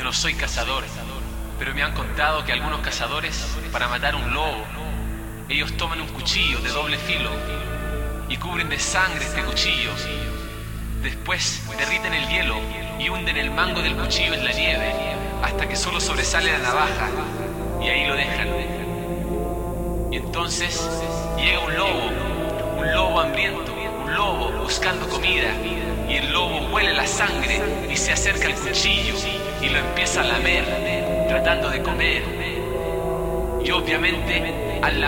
no soy cazador, pero me han contado que algunos cazadores, para matar un lobo, ellos toman un cuchillo de doble filo y cubren de sangre este cuchillo. Después derriten el hielo y hunden el mango del cuchillo en la nieve hasta que solo sobresale la navaja, y ahí lo dejan. Y entonces llega un lobo hambriento, un lobo buscando comida, y el lobo huele la sangre y se acerca al cuchillo y lo empieza a lamer, tratando de comer. Y obviamente al